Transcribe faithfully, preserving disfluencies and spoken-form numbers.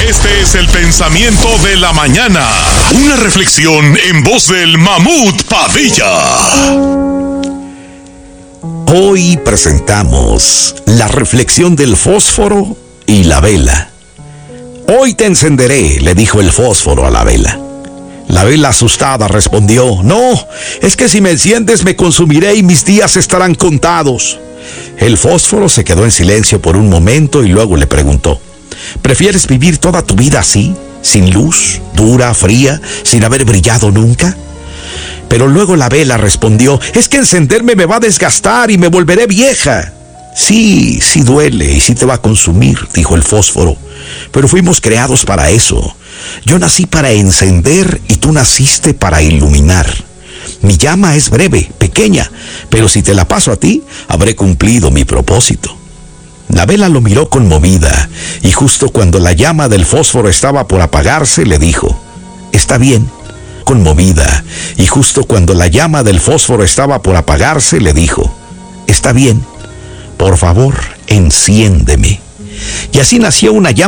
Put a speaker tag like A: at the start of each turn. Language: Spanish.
A: Este es el pensamiento de la mañana. Una reflexión en voz del Mamut Padilla.
B: Hoy presentamos la reflexión del fósforo y la vela. Hoy te encenderé, le dijo el fósforo a la vela. La vela asustada respondió: no, es que si me enciendes me consumiré y mis días estarán contados. El fósforo se quedó en silencio por un momento y luego le preguntó: ¿prefieres vivir toda tu vida así, sin luz, dura, fría, sin haber brillado nunca? Pero luego la vela respondió: es que encenderme me va a desgastar y me volveré vieja. Sí, sí duele y sí te va a consumir, dijo el fósforo, pero fuimos creados para eso. Yo nací para encender y tú naciste para iluminar. Mi llama es breve, pequeña, pero si te la paso a ti, habré cumplido mi propósito. La vela lo miró conmovida y justo cuando la llama del fósforo estaba por apagarse, le dijo: está bien. Conmovida y justo cuando la llama del fósforo estaba por apagarse, le dijo: está bien. Por favor, enciéndeme. Y así nació una llama